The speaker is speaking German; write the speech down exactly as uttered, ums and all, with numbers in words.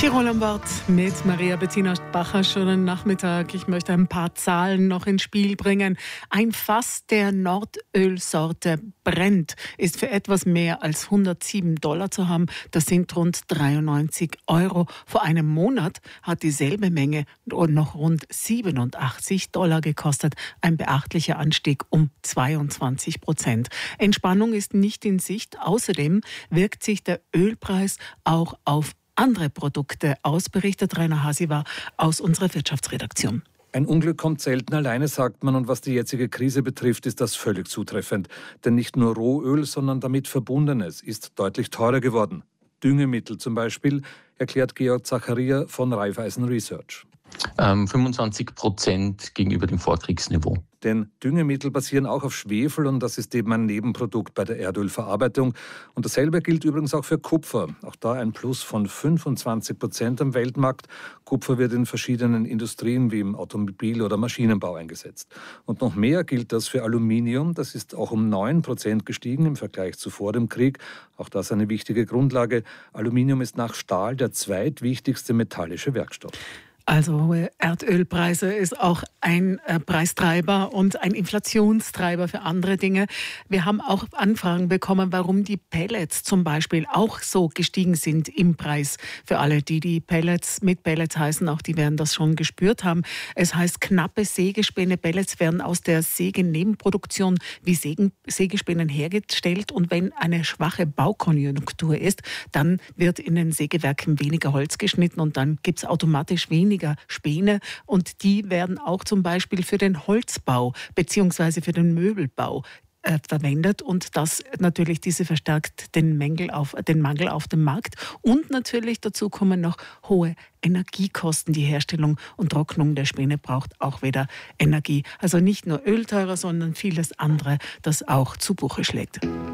Tirol am Wort mit Maria Bettina Bacher. Schönen Nachmittag. Ich möchte ein paar Zahlen noch ins Spiel bringen. Ein Fass der Nordölsorte Brent ist für etwas mehr als hundertsieben Dollar zu haben. Das sind rund dreiundneunzig Euro. Vor einem Monat hat dieselbe Menge noch rund siebenundachtzig Dollar gekostet. Ein beachtlicher Anstieg um zweiundzwanzig Prozent. Entspannung ist nicht in Sicht. Außerdem wirkt sich der Ölpreis auch auf andere Produkte aus, berichtet Rainer Hasiwa aus unserer Wirtschaftsredaktion. Ein Unglück kommt selten alleine, sagt man, und was die jetzige Krise betrifft, ist das völlig zutreffend. Denn nicht nur Rohöl, sondern damit Verbundenes ist deutlich teurer geworden. Düngemittel zum Beispiel, erklärt Georg Zacharia von Raiffeisen Research. Ähm, fünfundzwanzig Prozent gegenüber dem Vorkriegsniveau. Denn Düngemittel basieren auch auf Schwefel und das ist eben ein Nebenprodukt bei der Erdölverarbeitung. Und dasselbe gilt übrigens auch für Kupfer. Auch da ein Plus von fünfundzwanzig Prozent am Weltmarkt. Kupfer wird in verschiedenen Industrien wie im Automobil- oder Maschinenbau eingesetzt. Und noch mehr gilt das für Aluminium. Das ist auch um neun Prozent gestiegen im Vergleich zu vor dem Krieg. Auch das eine wichtige Grundlage. Aluminium ist nach Stahl der zweitwichtigste metallische Werkstoff. Also hohe Erdölpreise ist auch ein äh, Preistreiber und ein Inflationstreiber für andere Dinge. Wir haben auch Anfragen bekommen, warum die Pellets zum Beispiel auch so gestiegen sind im Preis. Für alle, die die Pellets mit Pellets heißen, auch die werden das schon gespürt haben. Es heißt, knappe Sägespäne. Pellets werden aus der Sägenebenproduktion wie Sägen, Sägespänen hergestellt. Und wenn eine schwache Baukonjunktur ist, dann wird in den Sägewerken weniger Holz geschnitten und dann gibt es automatisch weniger weniger Späne und die werden auch zum Beispiel für den Holzbau bzw. für den Möbelbau äh, verwendet und das natürlich diese verstärkt den Mangel auf den Mangel auf dem Markt und natürlich dazu kommen noch hohe Energiekosten. Die Herstellung und Trocknung der Späne braucht auch wieder Energie. Also nicht nur Öl teurer, sondern vieles andere, das auch zu Buche schlägt.